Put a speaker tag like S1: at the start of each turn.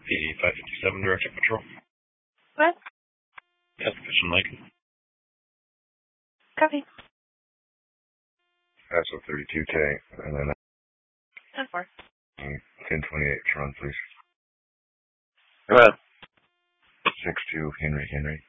S1: The 557 Director Patrol.
S2: What?
S1: Yes, Christian Lake.
S2: Copy.
S3: That's a 32K, and then
S2: 10-4.
S3: 1028, Tron, please.
S1: Go ahead.
S3: 6-2, Henry.